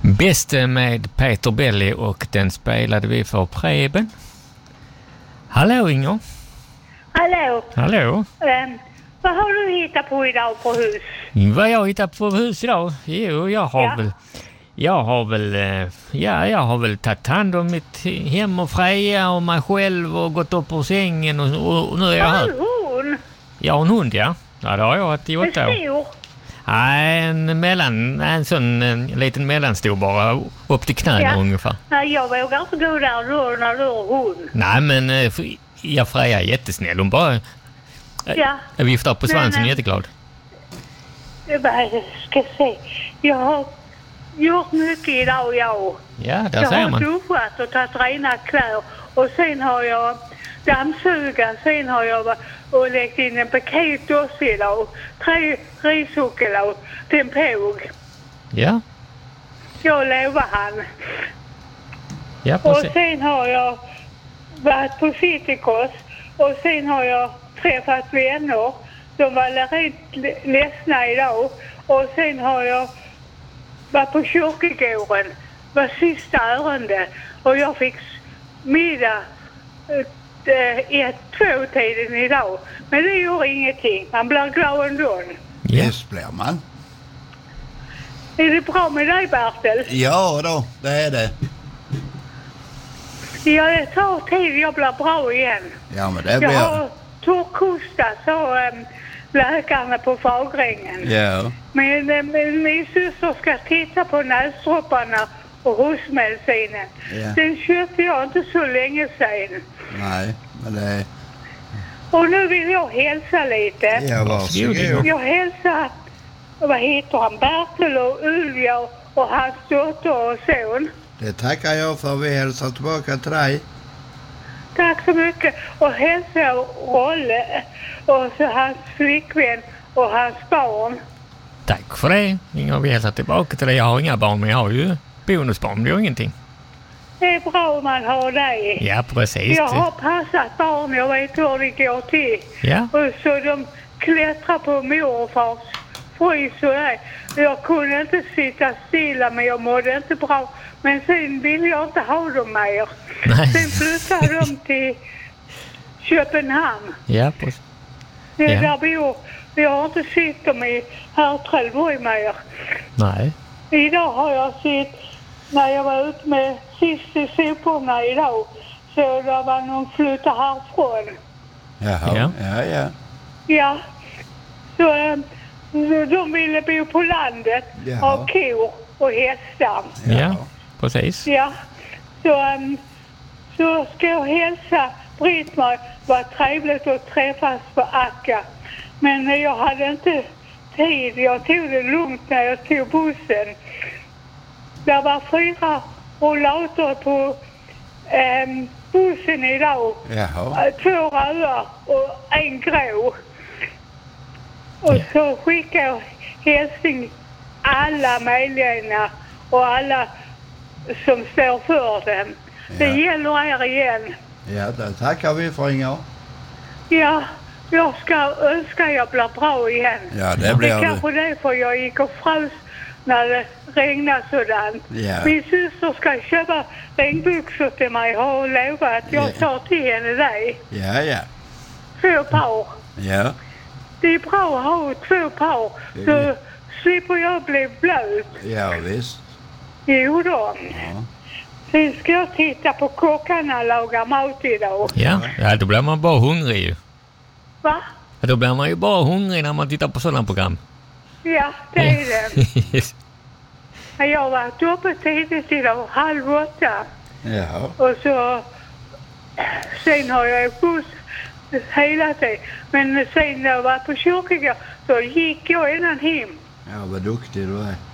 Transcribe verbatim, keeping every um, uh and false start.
Bäste med Peter Belli och den spelade vi för Preben. Hallå Inger. Hallå. Hallå. Um, vad har du hittat på idag på hus? Vad jag hittar på hus idag? Jo, jag har ja. väl... Jag har väl... Ja, jag har väl tagit hand om mitt hem och Freja och mig själv och gått upp ur sängen och, och nu är jag här. Har du hund? Ja, en hund, ja. Ja, det har jag haft i åtta år. En stor? Nej, en mellan... En sån en liten mellanstor bara. Upp till knäna ja. ungefär. Nej, jag vågar inte gå där då när du har hund. Nej, men jag Freja är jättesnäll. Hon bara... Ja. Jag viftar på svansen, men, jätteglad. Jag bara ska se. Jag har gjort mycket idag, jag. Ja, där jag ser man. Jag har duschat och tagit rena kläder. Och sen har jag dammsugat. Sen har jag och lagt in en paket också idag. Tre risockerlag till en påg. Ja. Jag lovar han. Ja, och sen har jag varit på Citykost. Och sen har jag träffat vänner. De var rätt ledsna idag. Och sen har jag varit på kyrkogården. Var sista ärende. Och jag fick middag ett, två tiden idag. Men det gör ingenting. Man blir glad ändå. Yes, blir man. Är det bra med dig, Bertil? Ja då, det är det. Ja, det tar tid. Jag blir bra igen. Ja, men det blir... Jag har torrkosta, så um, läkarna på Fagrängen. Ja. Men um, min syster ska titta på näsdropparna och hostmedicinen. Ja. Den köpte jag inte så länge sedan. Nej, men det... Och nu vill jag hälsa lite. Ja, varsågod. Jag hälsar, vad heter han, Bertil och Ulja och hans dotter och son. Det tackar jag för. Vi hälsar tillbaka till dig. Tack så mycket. Och hälsa Rolle och så hans flickvän och hans barn. Tack för det. Inger, vi hälsar tillbaka till dig. Jag har inga barn, men jag har ju bonusbarn. Det är ingenting. Det är bra om man har det. Ja, precis. Jag har passat barn. Jag vet hur det går till. Ja. Och så de klättrar på mor och fars frys och det. Jag kunde inte sitta stilla, men jag mådde inte bra. Men sen ville jag inte ha dem mer. Nej. Sen flyttade de till Köpenhamn. Ja, precis. Det är Ja. där vi bor. Vi har inte sett dem i här Trelleborg mer. Nej. Idag har jag sett, när jag var ute med sista soporna idag, så det var någon flytta härifrån. Jaha, ja, ja. Ja, ja. Så äm, de ville bo på landet, Jaha. ha kor och hästar. Ja, ja, precis. Ja, så, äm, så ska jag hälsa Britt-Marie. Vad trevligt att träffas på Akka. Men jag hade inte tid. Jag tog det lugnt när jag tog bussen. Det var fyra rollator på äm, bussen idag. Jaha. Två röda och en grå. Och ja. Så skickade jag hälsning alla medlemmarna och alla som står för dem. Ja. Det gäller er igen. Ja, det tackar vi för, Inger. Ja, jag ska önska jag blir bra igen. Ja, det blir det. Kanske det för jag gick och frös när det regnade sådant. Ja. Min syster ska köpa regnbyxor till mig och har lovat att jag tar till henne det. Ja, ja. Två par. Ja. Det är bra att ha två par, så slipper jag bli blöt. Ja, visst. Jo då. Ja. Sen ska jag titta på kockarna och laga mat idag. Ja, ja, då blir man bara hungrig ju. Va? Ja, då blir man ju bara hungrig när man tittar på sådana program. Ja, det är det. Jag har varit uppe tidigt idag, halv åtta. Ja. Och så sen har jag buss hela tiden. Men sen när jag var på kyrkogården så gick jag innan hem. Ja, vad duktig du är.